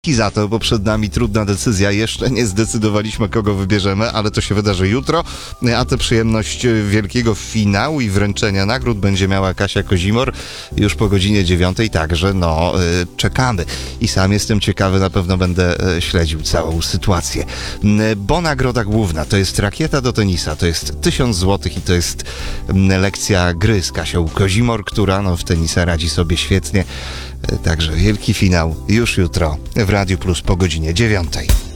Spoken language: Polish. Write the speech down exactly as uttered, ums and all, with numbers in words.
I za to, bo przed nami trudna decyzja. Jeszcze nie zdecydowaliśmy, kogo wybierzemy, ale to się wydarzy jutro. A tę przyjemność wielkiego finału i wręczenia nagród będzie miała Kasia Kozimor już po godzinie dziewiątej. Także no, czekamy. I sam jestem ciekawy, na pewno będę śledził całą sytuację. Bo nagroda główna to jest rakieta do tenisa, to jest tysiąc złotych i to jest lekcja gry z Kasią Kozimor, która no, w tenisa radzi sobie świetnie. Także wielki finał już jutro w Radiu Plus po godzinie dziewiątej.